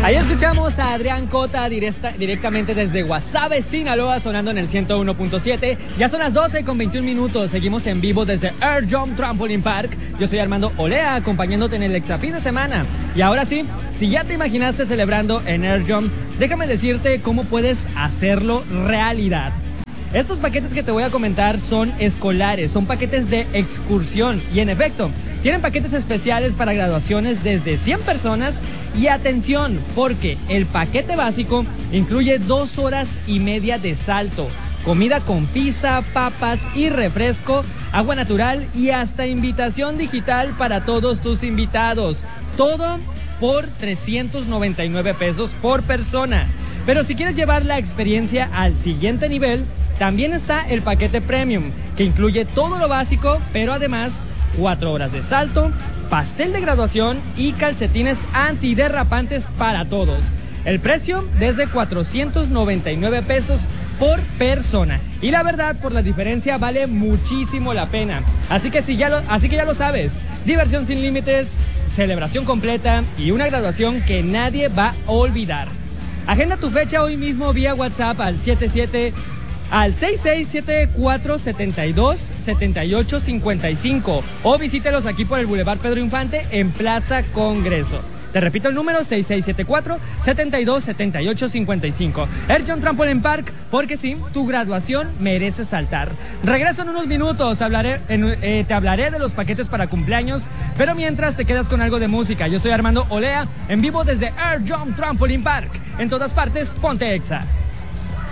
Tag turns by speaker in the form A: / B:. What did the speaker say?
A: Ahí escuchamos a Adrián Cota directamente desde Guasave, Sinaloa, sonando en el 101.7. Ya son las 12:21. Seguimos en vivo desde Air Jump Trampoline Park. Yo soy Armando Olea, acompañándote en el Exafín de semana. Y ahora sí, si ya te imaginaste celebrando en Air Jump, déjame decirte cómo puedes hacerlo realidad. Estos paquetes que te voy a comentar son escolares, son paquetes de excursión y en efecto, tienen paquetes especiales para graduaciones desde 100 personas y atención, porque el paquete básico incluye 2 horas y media de salto, comida con pizza, papas y refresco, agua natural y hasta invitación digital para todos tus invitados. Todo por 399 pesos por persona. Pero si quieres llevar la experiencia al siguiente nivel, también está el paquete premium, que incluye todo lo básico, pero además 4 horas de salto, pastel de graduación y calcetines antiderrapantes para todos. El precio desde 499 pesos por persona. Y la verdad, por la diferencia, vale muchísimo la pena. Así que ya lo sabes. Diversión sin límites, celebración completa y una graduación que nadie va a olvidar. Agenda tu fecha hoy mismo vía WhatsApp al 6674727855 o visítelos aquí por el Boulevard Pedro Infante en Plaza Congreso. Te repito el número 6674-727855. Air Jump Trampoline Park, porque sí, tu graduación merece saltar. Regreso en unos minutos, te hablaré de los paquetes para cumpleaños, pero mientras te quedas con algo de música. Yo soy Armando Olea, en vivo desde Air Jump Trampoline Park. En todas partes, ponte Exa.